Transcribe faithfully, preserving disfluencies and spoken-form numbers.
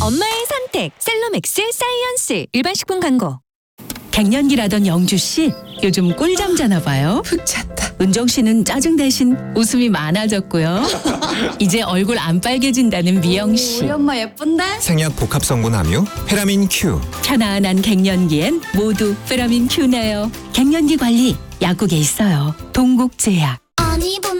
엄마의 선택 셀로맥스 사이언스. 일반 식품 광고. 갱년기라던 영주 씨 요즘 꿀잠 자나 봐요. 푹 잤다. 은정 씨는 짜증 대신 웃음이 많아졌고요. 이제 얼굴 안 빨개진다는 미영 씨. 우리 엄마 예쁜데? 생약 복합 성분 함유 페라민 Q. 편안한 갱년기엔 모두 페라민 Q네요. 갱년기 관리 약국에 있어요. 동국제약. 아니 본